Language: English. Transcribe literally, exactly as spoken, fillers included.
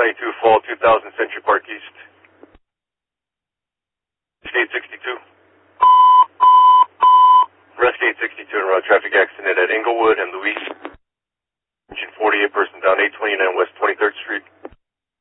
twenty-two Fall two thousand Century Park East. Rescue eight sixty-two. Rescue eight sixty-two en route. Traffic accident at Inglewood and Louise. Engine forty-eight, person down eight twenty-nine West twenty-third Street.